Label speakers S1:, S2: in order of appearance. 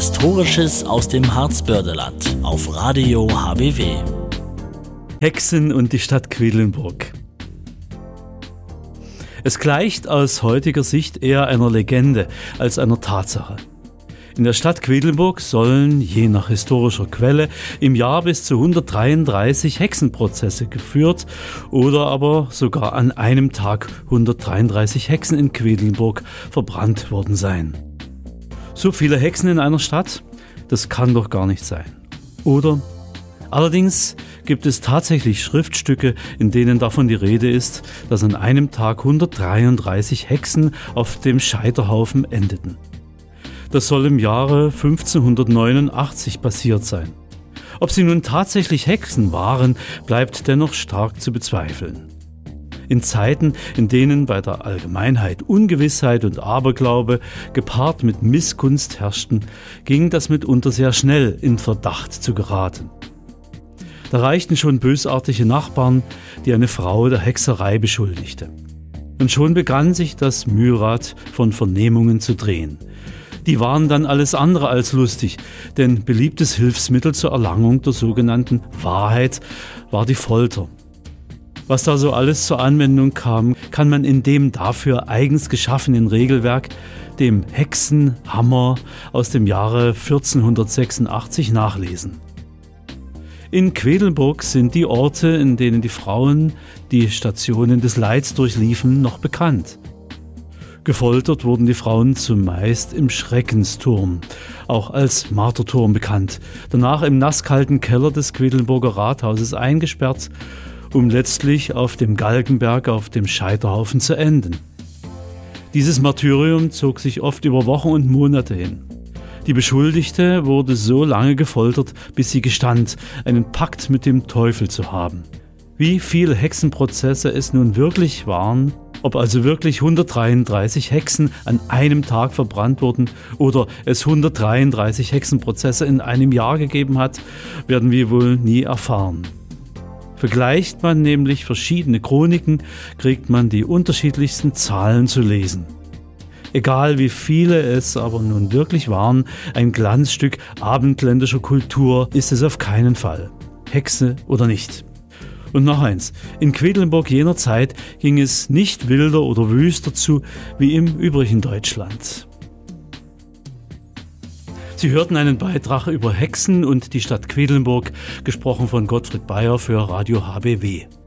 S1: Historisches aus dem Harzbördeland auf Radio HBW.
S2: Hexen und die Stadt Quedlinburg. Es gleicht aus heutiger Sicht eher einer Legende als einer Tatsache. In der Stadt Quedlinburg sollen, je nach historischer Quelle, im Jahr bis zu 133 Hexenprozesse geführt oder aber sogar an einem Tag 133 Hexen in Quedlinburg verbrannt worden sein. So viele Hexen in einer Stadt? Das kann doch gar nicht sein. Oder? Allerdings gibt es tatsächlich Schriftstücke, in denen davon die Rede ist, dass an einem Tag 133 Hexen auf dem Scheiterhaufen endeten. Das soll im Jahre 1589 passiert sein. Ob sie nun tatsächlich Hexen waren, bleibt dennoch stark zu bezweifeln. In Zeiten, in denen bei der Allgemeinheit Ungewissheit und Aberglaube gepaart mit Missgunst herrschten, ging das mitunter sehr schnell in Verdacht zu geraten. Da reichten schon bösartige Nachbarn, die eine Frau der Hexerei beschuldigte. Und schon begann sich das Mühlrad von Vernehmungen zu drehen. Die waren dann alles andere als lustig, denn beliebtes Hilfsmittel zur Erlangung der sogenannten Wahrheit war die Folter. Was da so alles zur Anwendung kam, kann man in dem dafür eigens geschaffenen Regelwerk, dem Hexenhammer aus dem Jahre 1486 nachlesen. In Quedlinburg sind die Orte, in denen die Frauen die Stationen des Leids durchliefen, noch bekannt. Gefoltert wurden die Frauen zumeist im Schreckensturm, auch als Marterturm bekannt, danach im nasskalten Keller des Quedlinburger Rathauses eingesperrt, um letztlich auf dem Galgenberg auf dem Scheiterhaufen zu enden. Dieses Martyrium zog sich oft über Wochen und Monate hin. Die Beschuldigte wurde so lange gefoltert, bis sie gestand, einen Pakt mit dem Teufel zu haben. Wie viele Hexenprozesse es nun wirklich waren, ob also wirklich 133 Hexen an einem Tag verbrannt wurden oder es 133 Hexenprozesse in einem Jahr gegeben hat, werden wir wohl nie erfahren. Vergleicht man nämlich verschiedene Chroniken, kriegt man die unterschiedlichsten Zahlen zu lesen. Egal wie viele es aber nun wirklich waren, ein Glanzstück abendländischer Kultur ist es auf keinen Fall. Hexe oder nicht. Und noch eins, in Quedlinburg jener Zeit ging es nicht wilder oder wüster zu wie im übrigen Deutschland. Sie hörten einen Beitrag über Hexen und die Stadt Quedlinburg, gesprochen von Gottfried Bayer für Radio HBW.